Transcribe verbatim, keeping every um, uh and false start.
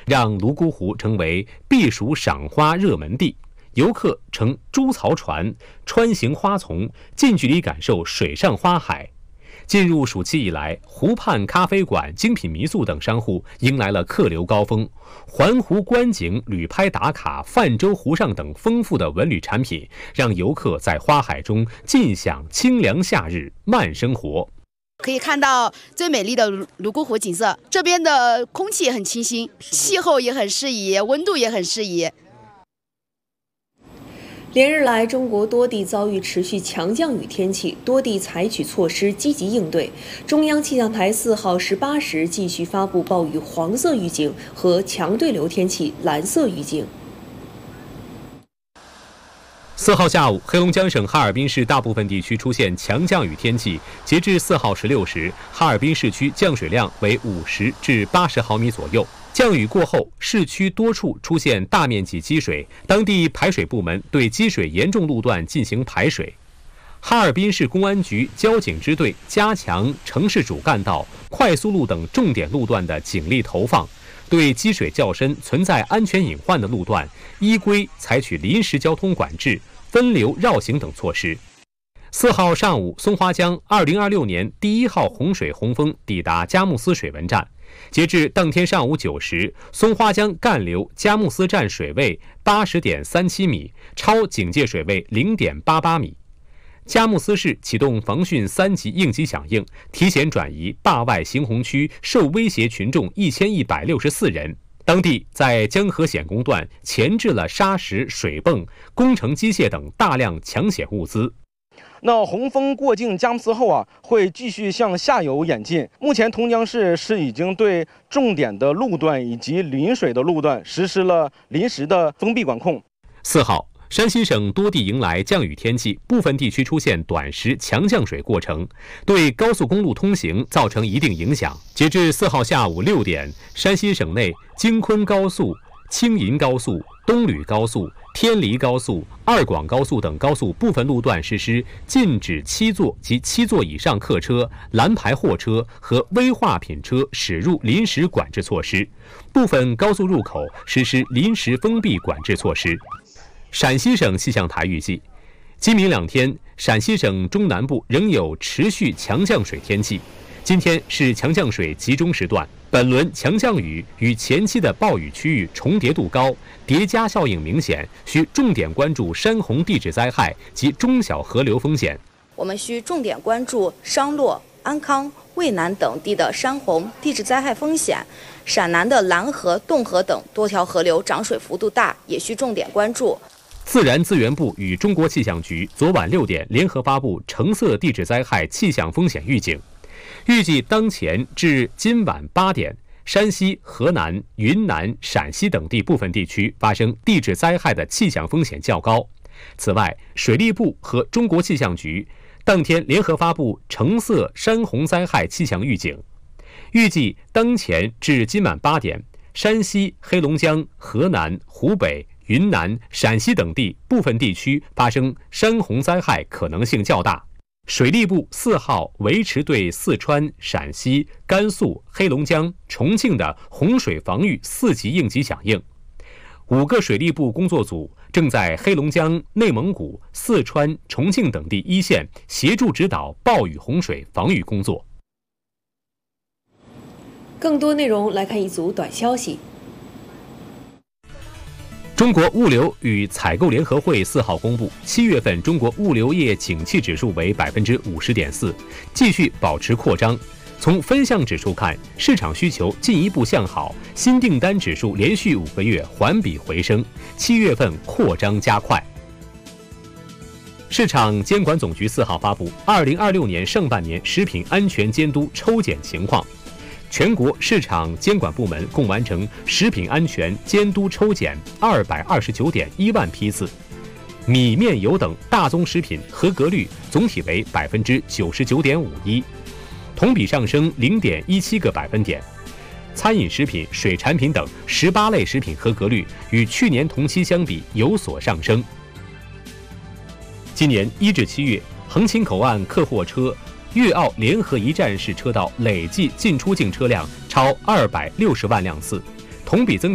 让泸沽湖成为避暑赏花热门地。游客乘猪槽船穿行花丛，近距离感受水上花海。进入暑期以来，湖畔咖啡馆、精品民宿等商户迎来了客流高峰。环湖观景、旅拍打卡、泛舟湖上等丰富的文旅产品，让游客在花海中尽享清凉夏日慢生活。 可以看到最美丽的泸沽湖景色，这边的空气也很清新，气候也很适宜，温度也很适宜。 连日来，中国多地遭遇持续强降雨天气，多地采取措施积极应对。中央气象台四号十八时继续发布暴雨黄色预警和强对流天气蓝色预警。 四号下午，黑龙江省哈尔滨市大部分地区出现强降雨天气。截至四号十六时，哈尔滨市区降水量为五十至八十毫米左右。降雨过后，市区多处出现大面积积水，当地排水部门对积水严重路段进行排水。哈尔滨市公安局交警支队加强城市主干道、快速路等重点路段的警力投放，对积水较深、存在安全隐患的路段，依规采取临时交通管制、分流绕行等措施。四号上午，松花江二零二六年第一号洪水洪峰抵达佳木斯水文站。截至当天上午九时，松花江干流佳木斯站水位八十点三七米，超警戒水位零点八八米。佳木斯市启动防汛三级应急响应，提前转移坝外行洪区受威胁群众一千一百六十四人。当地在江河险工段前置了沙石、水泵、工程机械等大量抢险物资。 那洪峰过境佳木斯后啊，会继续向下游演进。目前同江市是已经对重点的路段以及临水的路段实施了临时的封闭管控。 四号，山西省多地迎来降雨天气，部分地区出现短时强降水过程，对高速公路通行造成一定影响。截至四号下午六点，山西省内京昆高速、青银高速、东吕高速、天黎高速、二广高速等高速部分路段实施禁止七座及七座以上客车、蓝牌货车和危化品车驶入临时管制措施，部分高速入口实施临时封闭管制措施。陕西省气象台预计，今明两天，陕西省中南部仍有持续强降水天气。今天是强降水集中时段，本轮强降雨与前期的暴雨区域重叠度高，叠加效应明显，需重点关注山洪地质灾害及中小河流风险。 我们需重点关注商洛、安康、渭南等地的山洪地质灾害风险，陕南的兰河、洞河等多条河流涨水幅度大，也需重点关注。 自然资源部与中国气象局昨晚六点联合发布橙色地质灾害气象风险预警。预计当前至今晚八点，山西、河南、云南、陕西等地部分地区发生地质灾害的气象风险较高。此外，水利部和中国气象局当天联合发布橙色山洪灾害气象预警。预计当前至今晚八点，山西、黑龙江、河南、湖北、云南、陕西等地部分地区发生山洪灾害可能性较大。水利部四号维持对四川、陕西、甘肃、黑龙江、重庆的洪水防御四级应急响应。五个水利部工作组正在黑龙江、内蒙古、四川、重庆等地一线协助指导暴雨洪水防御工作。 更多内容来看一组短消息。 中国物流与采购联合会四号公布，七月份中国物流业景气指数为百分之五十点四，继续保持扩张。从分项指数看，市场需求进一步向好，新订单指数连续五个月环比回升，七月份扩张加快。市场监管总局四号发布二零二六年上半年食品安全监督抽检情况。全国市场监管部门共完成食品安全监督抽检二百二十九点一万批次，米面油等大宗食品合格率总体为百分之九十九点五一，同比上升零点一七个百分点。餐饮食品、水产品等十八类食品合格率与去年同期相比有所上升。今年一至七月，横琴口岸客货车粤澳联合一站式车道累计进出境车辆超二百六十万辆次，同比增长